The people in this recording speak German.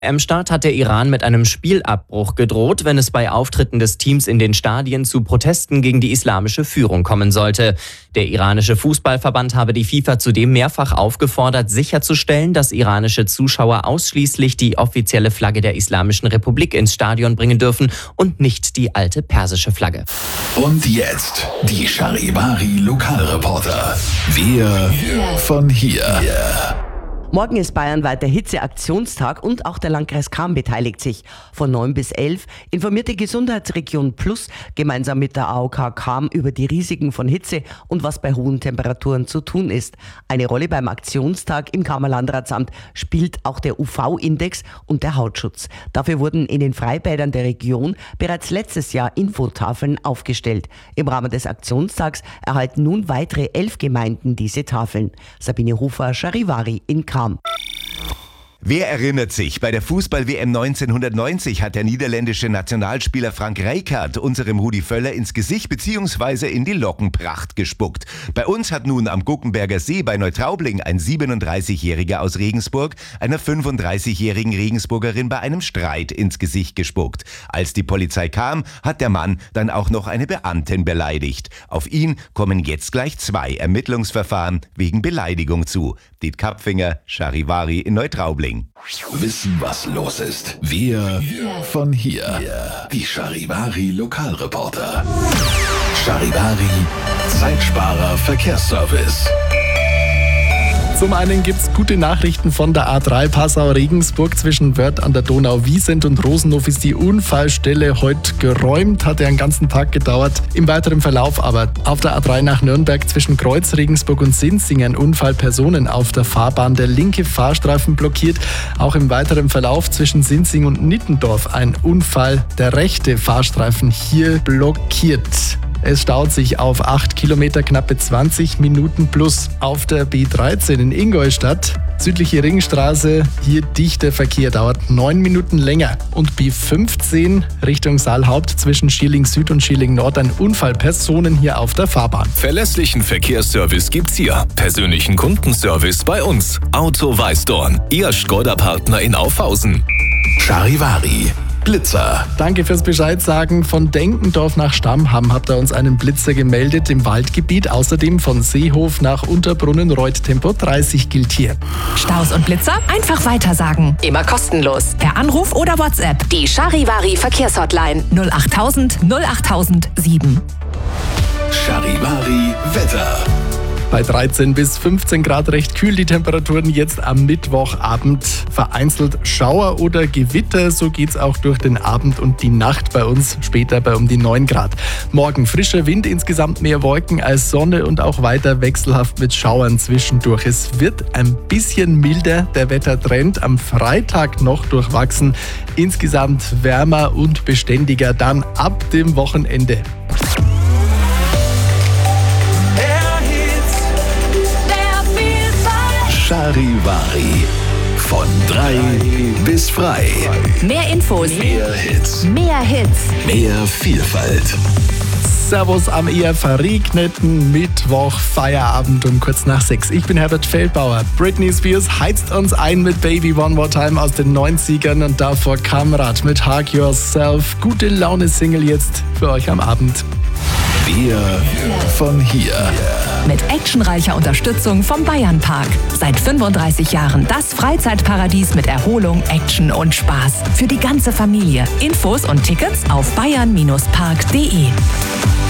Start hat der Iran mit einem Spielabbruch gedroht, wenn es bei Auftritten des Teams in den Stadien zu Protesten gegen die islamische Führung kommen sollte. Der iranische Fußballverband habe die FIFA zudem mehrfach aufgefordert, sicherzustellen, dass iranische Zuschauer ausschließlich die offizielle Flagge der Islamischen Republik ins Stadion bringen dürfen und nicht die alte persische Flagge. Und jetzt die Charivari Lokalreporter. Wir von hier. Morgen ist bayernweit der Hitzeaktionstag und auch der Landkreis Cham beteiligt sich. Von 9 bis 11 informiert die Gesundheitsregion Plus gemeinsam mit der AOK Cham über die Risiken von Hitze und was bei hohen Temperaturen zu tun ist. Eine Rolle beim Aktionstag im Chamer Landratsamt spielt auch der UV-Index und der Hautschutz. Dafür wurden in den Freibädern der Region bereits letztes Jahr Infotafeln aufgestellt. Im Rahmen des Aktionstags erhalten nun weitere 11 Gemeinden diese Tafeln. Sabine Hofer, Charivari in Cham. Wer erinnert sich, bei der Fußball-WM 1990 hat der niederländische Nationalspieler Frank Rijkaard unserem Rudi Völler ins Gesicht bzw. in die Lockenpracht gespuckt. Bei uns hat nun am Guckenberger See bei Neutraubling ein 37-Jähriger aus Regensburg einer 35-jährigen Regensburgerin bei einem Streit ins Gesicht gespuckt. Als die Polizei kam, hat der Mann dann auch noch eine Beamtin beleidigt. Auf ihn kommen jetzt gleich 2 Ermittlungsverfahren wegen Beleidigung zu. Diet Kapfinger, Charivari in Neutraubling. Wissen, was los ist. Wir von hier. Die Charivari Lokalreporter. Charivari Zeitsparer Verkehrsservice. Zum einen gibt's gute Nachrichten von der A3 Passau-Regensburg zwischen Wörth an der Donau-Wiesent und Rosenhof ist die Unfallstelle heute geräumt, hat ja einen ganzen Tag gedauert. Im weiteren Verlauf aber auf der A3 nach Nürnberg zwischen Kreuz, Regensburg und Sinzing ein Unfall, Personen auf der Fahrbahn, der linke Fahrstreifen blockiert. Auch im weiteren Verlauf zwischen Sinzing und Nittendorf ein Unfall, der rechte Fahrstreifen hier blockiert. Es staut sich auf 8 Kilometer, knappe 20 Minuten plus. Auf der B13 in Ingolstadt, südliche Ringstraße, hier dichter Verkehr, dauert 9 Minuten länger. Und B15 Richtung Saalhaupt zwischen Schierling Süd und Schierling Nord ein Unfall, Personen hier auf der Fahrbahn. Verlässlichen Verkehrsservice gibt's hier. Persönlichen Kundenservice bei uns. Auto Weißdorn, Ihr Škoda-Partner in Aufhausen. Charivari Blitzer. Danke fürs Bescheid sagen. Von Denkendorf nach Stammham habt ihr uns einen Blitzer gemeldet im Waldgebiet. Außerdem von Seehof nach Unterbrunnen-Reuth Tempo 30 gilt hier. Staus und Blitzer einfach weitersagen. Immer kostenlos. Per Anruf oder WhatsApp. Die Charivari Verkehrshotline 08000 08007. Charivari Wetter. Bei 13 bis 15 Grad recht kühl die Temperaturen jetzt am Mittwochabend. Vereinzelt Schauer oder Gewitter, so geht's auch durch den Abend und die Nacht bei uns, später bei um die 9 Grad. Morgen frischer Wind, insgesamt mehr Wolken als Sonne und auch weiter wechselhaft mit Schauern zwischendurch. Es wird ein bisschen milder, der Wettertrend am Freitag noch durchwachsen. Insgesamt wärmer und beständiger dann ab dem Wochenende. Charivari. Von 3 bis frei. Mehr Infos. Mehr Hits. Mehr Hits. Mehr Vielfalt. Servus am eher verregneten Mittwoch, Feierabend um kurz nach 6. Ich bin Herbert Feldbauer. Britney Spears heizt uns ein mit Baby One More Time aus den 90ern und davor Kamrat mit Hug Yourself. Gute Laune-Single jetzt für euch am Abend. Wir von hier. Mit actionreicher Unterstützung vom Bayernpark. Seit 35 Jahren das Freizeitparadies mit Erholung, Action und Spaß. Für die ganze Familie. Infos und Tickets auf bayern-park.de.